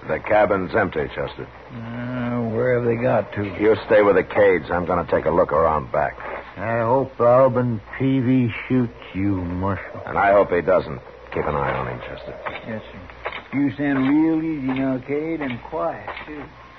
The cabin's empty, Chester. Where have they got to? You stay with the Cades. I'm going to take a look around back. I hope Alvin Peavy shoots you, Marshal. And I hope he doesn't. Keep an eye on him, Chester. Yes, sir. You sound real easy now, Cade, and quiet, too.